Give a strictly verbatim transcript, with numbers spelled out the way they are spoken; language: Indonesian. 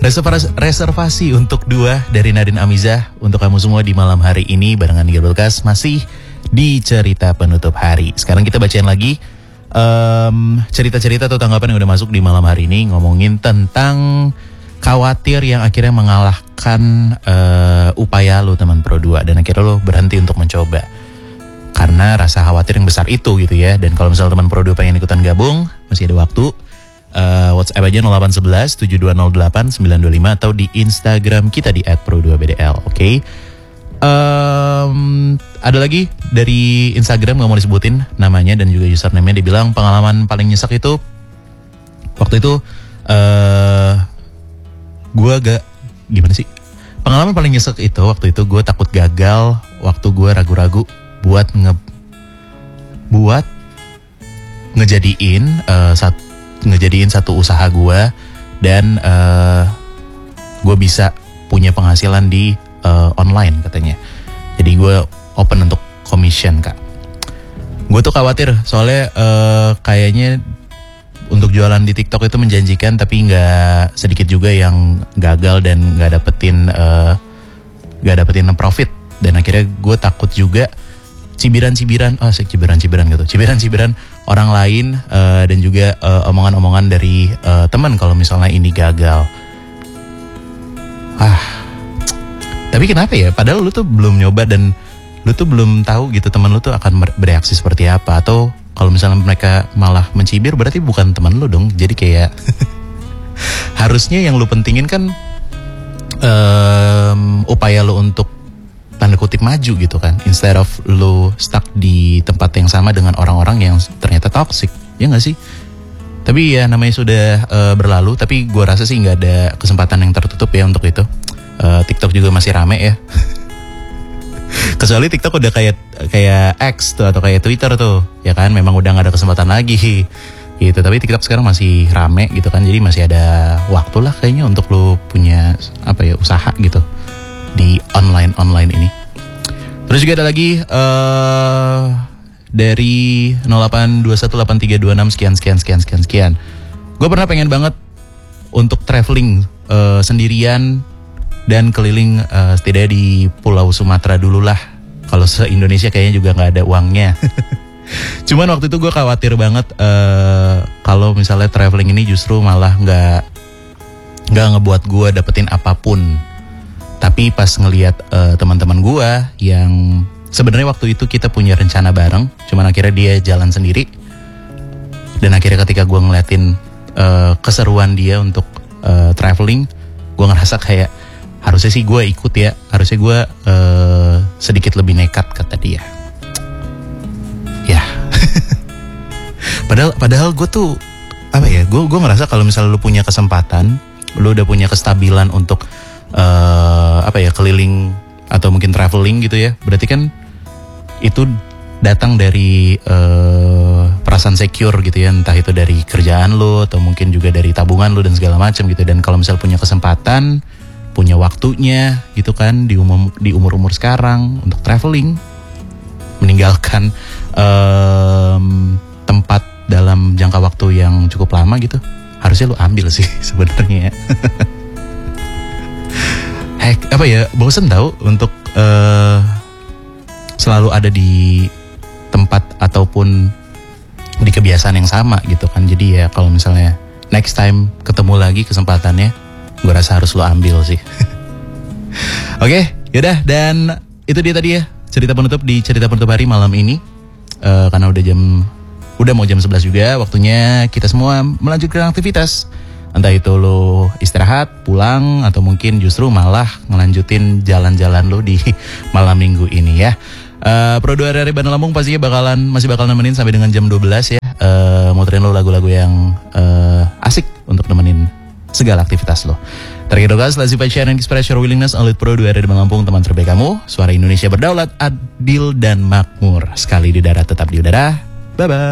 Reservasi, reservasi untuk dua dari Nadine Amizah untuk kamu semua di malam hari ini barengan Gabriel Kas masih di cerita penutup hari. Sekarang kita bacain lagi um, cerita-cerita atau tanggapan yang udah masuk di malam hari ini, ngomongin tentang khawatir yang akhirnya mengalahkan uh, upaya lo teman Pro dua dan akhirnya lo berhenti untuk mencoba karena rasa khawatir yang besar itu gitu ya. Dan kalau misalnya teman Pro dua pengen ikutan gabung, masih ada waktu. Uh, WhatsApp aja nol delapan satu satu tujuh dua nol delapan sembilan dua lima atau di Instagram kita di et pro dua b d l. Oke. Okay? Um, ada lagi dari Instagram nggak mau disebutin namanya dan juga username-nya, dibilang pengalaman paling nyesek itu waktu itu uh, gue gak gimana sih? Pengalaman paling nyesek itu waktu itu gue takut gagal waktu gue ragu-ragu buat nge buat ngejadiin uh, satu ngejadiin satu usaha gue dan uh, gue bisa punya penghasilan di uh, online katanya. Jadi gue open untuk commission kak. Gue tuh khawatir soalnya uh, kayaknya untuk jualan di TikTok itu menjanjikan tapi nggak sedikit juga yang gagal dan nggak dapetin uh, nggak dapetin profit. Dan akhirnya gue takut juga cibiran-cibiran, oh cibiran-cibiran gitu, cibiran-cibiran orang lain uh, dan juga uh, omongan-omongan dari uh, teman kalau misalnya ini gagal. Ah, tapi kenapa ya? Padahal lu tuh belum nyoba dan lu tuh belum tahu gitu teman lu tuh akan bereaksi seperti apa. Atau kalau misalnya mereka malah mencibir berarti bukan teman lu dong. Jadi kayak harusnya yang lu pentingin kan um, upaya lu untuk tanda kutip maju gitu kan, instead of lo stuck di tempat yang sama dengan orang-orang yang ternyata toxic, ya nggak sih? Tapi ya namanya sudah uh, berlalu, tapi gue rasa sih nggak ada kesempatan yang tertutup ya untuk itu. uh, TikTok juga masih rame ya. Kecuali TikTok udah kayak kayak X tuh atau kayak Twitter tuh, ya kan? Memang udah nggak ada kesempatan lagi gitu. Tapi TikTok sekarang masih rame gitu kan, jadi masih ada waktu lah kayaknya untuk lo punya apa ya usaha gitu di online-online ini. Terus juga ada lagi uh, dari nol delapan dua satu delapan tiga dua enam sekian sekian sekian sekian sekian. Gue pernah pengen banget untuk traveling uh, sendirian dan keliling uh, setidaknya di Pulau Sumatera dulu lah. Kalau se-Indonesia kayaknya juga gak ada uangnya. Cuman waktu itu gue khawatir banget uh, kalau misalnya traveling ini justru malah gak, gak ngebuat gue dapetin apapun. Tapi pas ngelihat uh, teman-teman gue yang sebenarnya waktu itu kita punya rencana bareng, cuman akhirnya dia jalan sendiri. Dan akhirnya ketika gue ngeliatin uh, keseruan dia untuk uh, traveling, gue ngerasa kayak harusnya sih gue ikut ya, harusnya gue uh, sedikit lebih nekat kata dia. Ya, padahal padahal gue tuh apa ya, gue gue ngerasa kalau misalnya lu punya kesempatan, lu udah punya kestabilan untuk Uh, apa ya keliling atau mungkin traveling gitu ya, berarti kan itu datang dari uh, perasaan secure gitu ya, entah itu dari kerjaan lo atau mungkin juga dari tabungan lo dan segala macam gitu. Dan kalau misal punya kesempatan, punya waktunya gitu kan di umum di umur-umur sekarang untuk traveling, meninggalkan um, tempat dalam jangka waktu yang cukup lama gitu, harusnya lo ambil sih sebenarnya. Hek, apa ya, bosen tahu untuk uh, selalu ada di tempat ataupun di kebiasaan yang sama gitu kan. Jadi ya kalau misalnya next time ketemu lagi kesempatannya, gue rasa harus lo ambil sih. Oke, okay, yaudah, dan itu dia tadi ya cerita penutup di cerita penutup hari malam ini. Uh, karena udah jam udah mau jam sebelas juga, waktunya kita semua melanjutkan aktivitas. Entah itu lo istirahat, pulang, atau mungkin justru malah ngelanjutin jalan-jalan lo di malam minggu ini ya. Uh, Pro dua dari Bandar Lampung pastinya bakalan masih bakal nemenin sampai dengan jam dua belas ya. Uh, muterin lo lagu-lagu yang uh, asik untuk nemenin segala aktivitas lo. Terakhir doa, let's and express your willingness on Pro dua dari Bandar Lampung, teman terbaik kamu. Suara Indonesia berdaulat, adil dan makmur. Sekali di darat tetap di udara. Bye-bye.